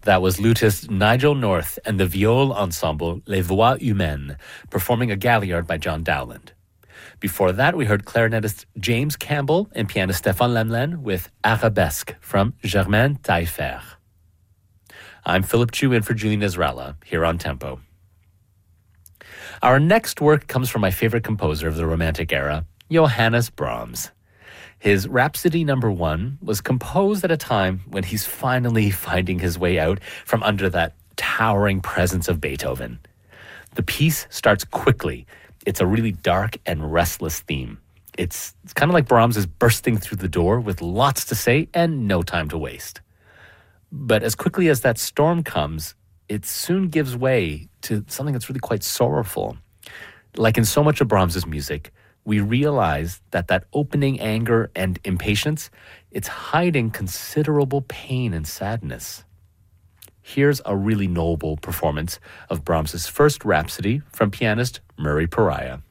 That was lutist Nigel North and the viol ensemble Les Voix Humaines, performing a Galliard by John Dowland. Before that, we heard clarinetist James Campbell and pianist Stéphane Lemlen with Arabesque from Germain Taillefer. I'm Philip Chu in for Julian Ezralla here on Tempo. Our next work comes from my favorite composer of the Romantic era, Johannes Brahms. His Rhapsody No. 1 was composed at a time when he's finally finding his way out from under that towering presence of Beethoven. The piece starts quickly. It's a really dark and restless theme. It's kind of like Brahms is bursting through the door with lots to say and no time to waste. But as quickly as that storm comes, it soon gives way to something that's really quite sorrowful. Like in so much of Brahms's music, we realize that opening anger and impatience, it's hiding considerable pain and sadness. Here's a really noble performance of Brahms's first Rhapsody from pianist Murray Pariah.